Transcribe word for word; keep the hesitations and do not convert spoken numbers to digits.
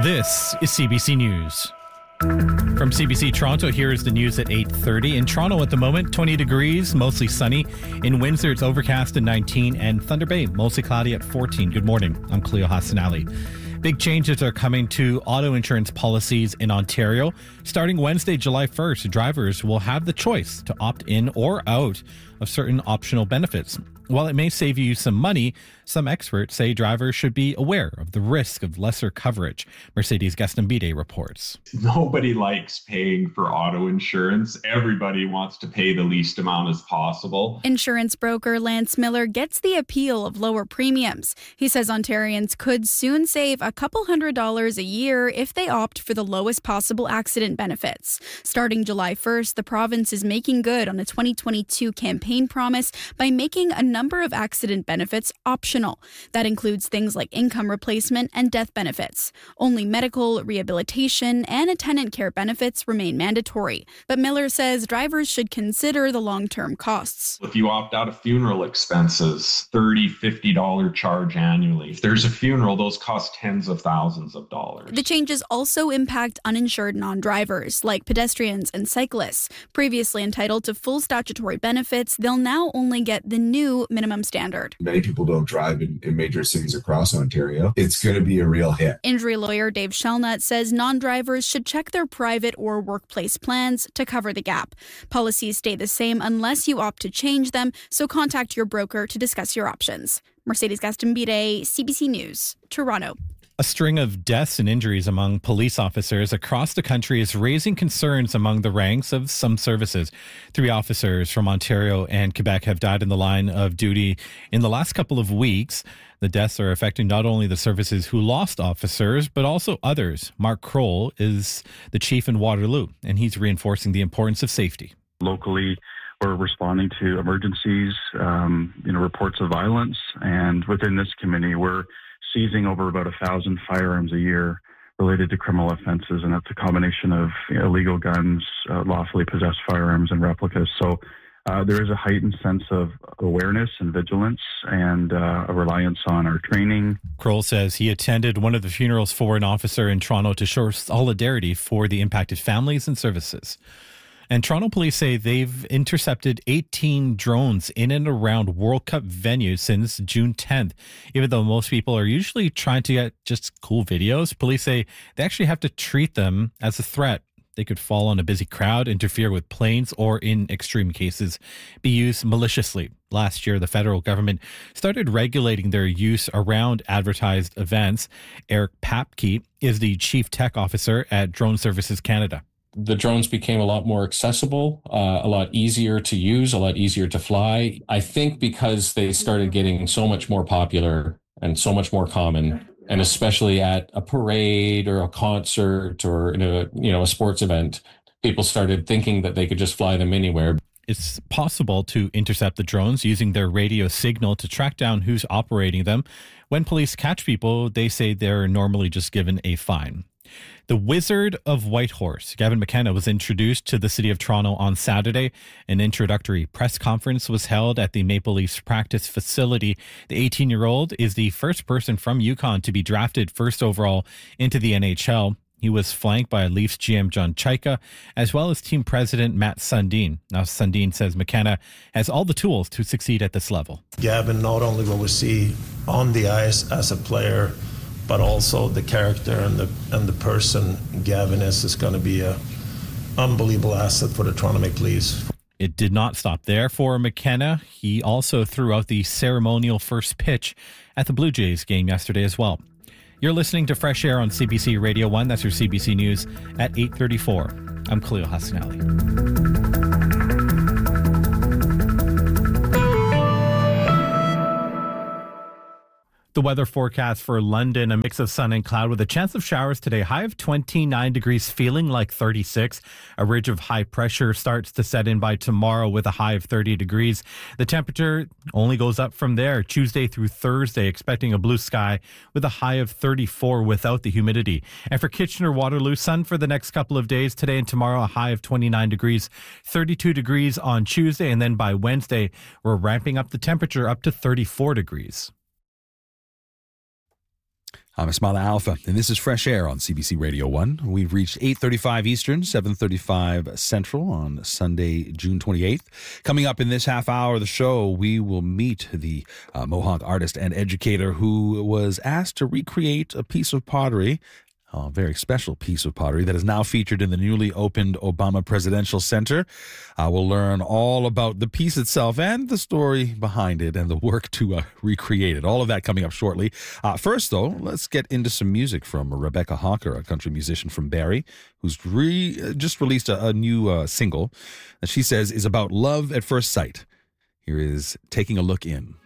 This is C B C News. From C B C Toronto, here is the news at eight thirty. In Toronto at the moment, twenty degrees, mostly sunny. In Windsor, it's overcast at nineteen, and Thunder Bay, mostly cloudy at fourteen. Good morning. I'm Cleo Hassanali. Big changes are coming to auto insurance policies in Ontario. Starting Wednesday, July first, drivers will have the choice to opt in or out of certain optional benefits. While it may save you some money, some experts say drivers should be aware of the risk of lesser coverage. Mercedes Gastambide reports. Nobody likes paying for auto insurance. Everybody wants to pay the least amount as possible. Insurance broker Lance Miller gets the appeal of lower premiums. He says Ontarians could soon save a couple hundred dollars a year if they opt for the lowest possible accident benefits. Starting July first, the province is making good on a twenty twenty-two campaign promise by making a number of accident benefits optional. That includes things like income replacement and death benefits. Only medical, rehabilitation, and attendant care benefits remain mandatory. But Miller says drivers should consider the long-term costs. If you opt out of funeral expenses, thirty dollars, fifty dollars charge annually. If there's a funeral, those cost tens of thousands of dollars. The changes also impact uninsured non-drivers, like pedestrians and cyclists. Previously entitled to full statutory benefits, they'll now only get the new minimum standard. Many people don't drive in, in major cities across Ontario. It's going to be a real hit. Injury lawyer Dave Shelnut says non-drivers should check their private or workplace plans to cover the gap. Policies stay the same unless you opt to change them, so contact your broker to discuss your options. Mercedes Gastambide, C B C News, Toronto. A string of deaths and injuries among police officers across the country is raising concerns among the ranks of some services. Three officers from Ontario and Quebec have died in the line of duty in the last couple of weeks. The deaths are affecting not only the services who lost officers, but also others. Mark Kroll is the chief in Waterloo, and he's reinforcing the importance of safety. Locally, we're responding to emergencies, um, you know, reports of violence, and within this committee, we're seizing over about a thousand firearms a year related to criminal offenses, and that's a combination of you know, illegal guns, uh, lawfully possessed firearms, and replicas. So uh, there is a heightened sense of awareness and vigilance and uh, a reliance on our training. Kroll says he attended one of the funerals for an officer in Toronto to show solidarity for the impacted families and services. And Toronto police say they've intercepted eighteen drones in and around World Cup venues since June tenth. Even though most people are usually trying to get just cool videos, police say they actually have to treat them as a threat. They could fall on a busy crowd, interfere with planes, or in extreme cases, be used maliciously. Last year, the federal government started regulating their use around advertised events. Eric Papke is the chief tech officer at Drone Services Canada. The drones became a lot more accessible, uh, a lot easier to use, a lot easier to fly. I think because they started getting so much more popular and so much more common, and especially at a parade or a concert or in a, you know, a sports event, people started thinking that they could just fly them anywhere. It's possible to intercept the drones using their radio signal to track down who's operating them. When police catch people, they say they're normally just given a fine. The Wizard of Whitehorse, Gavin McKenna, was introduced to the City of Toronto on Saturday. An introductory press conference was held at the Maple Leafs practice facility. The eighteen-year-old is the first person from Yukon to be drafted first overall into the N H L. He was flanked by Leafs G M John Chayka, as well as team president Matt Sundin. Now, Sundin says McKenna has all the tools to succeed at this level. Gavin, not only will we see on the ice as a player, but also the character and the and the person Gavin is is going to be an unbelievable asset for the Toronto Maple Leafs. It did not stop there for McKenna. He also threw out the ceremonial first pitch at the Blue Jays game yesterday as well. You're listening to Fresh Air on C B C Radio one. That's your C B C News at eight thirty-four. I'm Cleo Hassanali. The weather forecast for London, a mix of sun and cloud with a chance of showers today. High of twenty-nine degrees, feeling like thirty-six. A ridge of high pressure starts to set in by tomorrow with a high of thirty degrees. The temperature only goes up from there. Tuesday through Thursday, expecting a blue sky with a high of thirty-four without the humidity. And for Kitchener-Waterloo, sun for the next couple of days. Today and tomorrow, a high of twenty-nine degrees, thirty-two degrees on Tuesday. And then by Wednesday, we're ramping up the temperature up to thirty-four degrees. I'm Ismaila Alfa, and this is Fresh Air on C B C Radio one. We've reached eight thirty-five Eastern, seven thirty-five Central on Sunday, June twenty-eighth. Coming up in this half hour of the show, we will meet the uh, Mohawk artist and educator who was asked to recreate a piece of pottery, a very special piece of pottery that is now featured in the newly opened Obama Presidential Center. Uh, we'll learn all about the piece itself and the story behind it and the work to uh, recreate it. All of that coming up shortly. Uh, first, though, let's get into some music from Rebecca Hawker, a country musician from Barrie, who's re- just released a, a new uh, single that she says is about love at first sight. Here is Taking a Look In.